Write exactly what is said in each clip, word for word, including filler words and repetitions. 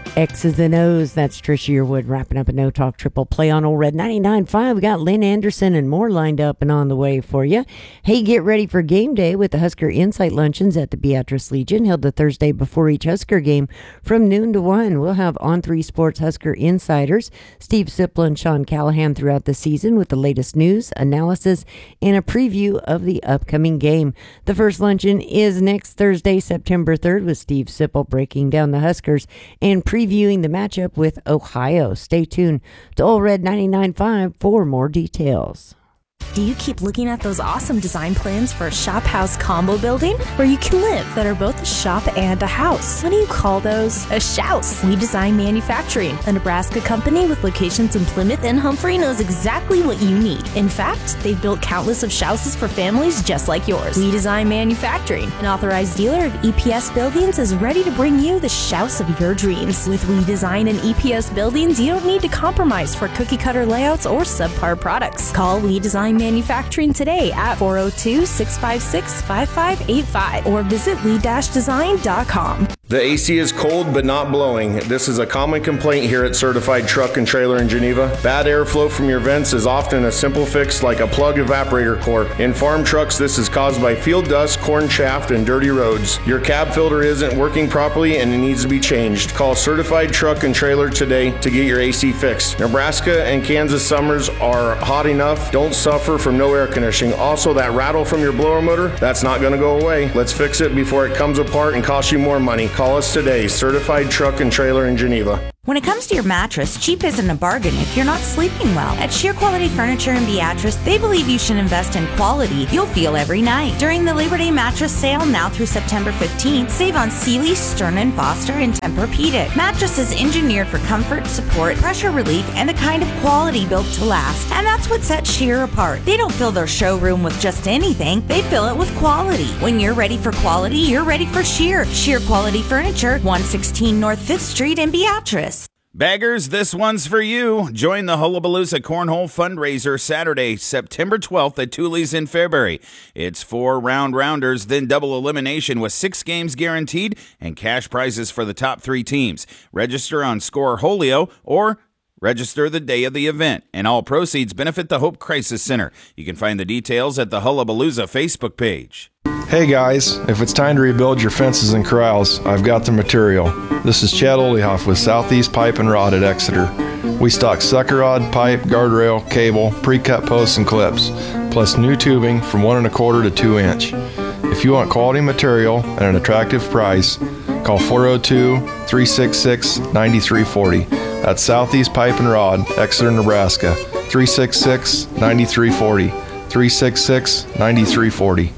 X's and O's. That's Trisha Yearwood wrapping up a No Talk Triple Play on Old Red ninety-nine point five. We got Lynn Anderson and more lined up and on the way for you. Hey, get ready for game day with the Husker Insight Luncheons at the Beatrice Legion, held the Thursday before each Husker game from noon to one. We'll have On three Sports Husker Insiders, Steve Sipla and Sean Callahan throughout the season with the latest news, analysis, and a preview of the upcoming game. The first luncheon is next Thursday, September third, with Steve Sipple breaking down the Huskers and previewing Previewing the matchup with Ohio. Stay tuned to Old Red ninety-nine point five for more details. Do you keep looking at those awesome design plans for a shop-house combo building where you can live that are both a shop and a house? What do you call those? A shouse. We Design Manufacturing, a Nebraska company with locations in Plymouth and Humphrey, knows exactly what you need. In fact, they've built countless of shouses for families just like yours. We Design Manufacturing, an authorized dealer of E P S buildings, is ready to bring you the shouse of your dreams. With We Design and E P S buildings, you don't need to compromise for cookie-cutter layouts or subpar products. Call We Design Manufacturing today at four oh two, six five six, five five eight five or visit lee dash design dot com. The A C is cold but not blowing. This is a common complaint here at Certified Truck and Trailer in Geneva. Bad airflow from your vents is often a simple fix like a plug evaporator core. In farm trucks, this is caused by field dust, corn chaff, and dirty roads. Your cab filter isn't working properly and it needs to be changed. Call Certified Truck and Trailer today to get your A C fixed. Nebraska and Kansas summers are hot enough. Don't suffer from no air conditioning. Also, that rattle from your blower motor, that's not going to go away. Let's fix it before it comes apart and costs you more money. Call us today. Certified Truck and Trailer in Geneva. When it comes to your mattress, cheap isn't a bargain if you're not sleeping well. At Sheer Quality Furniture in Beatrice, they believe you should invest in quality you'll feel every night. During the Labor Day mattress sale now through September fifteenth, save on Sealy, Stearns and Foster, and Tempur-Pedic. Mattresses engineered for comfort, support, pressure relief, and the kind of quality built to last. And that's what sets Sheer apart. They don't fill their showroom with just anything, they fill it with quality. When you're ready for quality, you're ready for Sheer. Sheer Quality Furniture, one sixteen North fifth Street in Beatrice. Baggers, this one's for you. Join the Hullabalooza Cornhole Fundraiser Saturday, September twelfth at Tooley's in Fairbury. It's four round rounders, then double elimination with six games guaranteed and cash prizes for the top three teams. Register on Scoreholio or register the day of the event, and all proceeds benefit the Hope Crisis Center. You can find the details at the Hullabalooza Facebook page. Hey guys, if it's time to rebuild your fences and corrals, I've got the material. This is Chad Olehoff with Southeast Pipe and Rod at Exeter. We stock sucker rod, pipe, guardrail, cable, pre-cut posts and clips, plus new tubing from one and a quarter to two inch. If you want quality material at an attractive price, call four oh two, three six six, nine three four oh. That's Southeast Pipe and Rod, Exeter, Nebraska, three six six, nine three four oh, three six six, nine three four oh.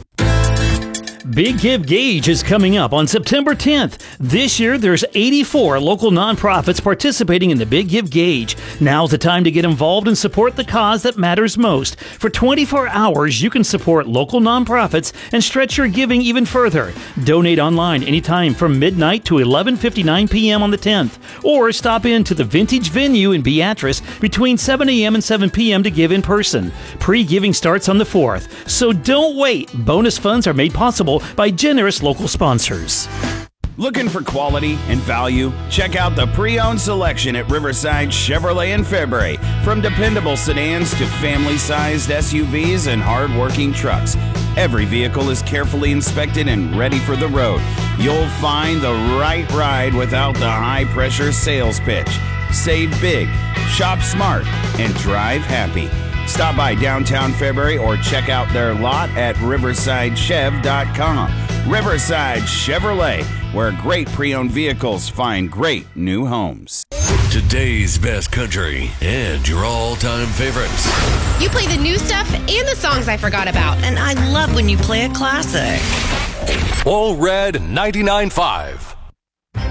Big Give Gauge is coming up on September tenth. This year, there's eighty-four local nonprofits participating in the Big Give Gauge. Now's the time to get involved and support the cause that matters most. For twenty-four hours, you can support local nonprofits and stretch your giving even further. Donate online anytime from midnight to eleven fifty-nine p.m. on the tenth, or stop in to the Vintage Venue in Beatrice between seven a.m. and seven p.m. to give in person. Pre-giving starts on the fourth, so don't wait. Bonus funds are made possible by generous local sponsors. Looking for quality and value? Check out the pre-owned selection at Riverside Chevrolet in Fairbury. From dependable sedans to family-sized S U Vs and hard-working trucks, every vehicle is carefully inspected and ready for the road. You'll find the right ride without the high-pressure sales pitch. Save big, shop smart, and drive happy. Stop by downtown Fairbury or check out their lot at riverside chev dot com. Riverside Chevrolet, where great pre-owned vehicles find great new homes. Today's best country and your all-time favorites. You play the new stuff and the songs I forgot about. And I love when you play a classic. All Red ninety-nine point five.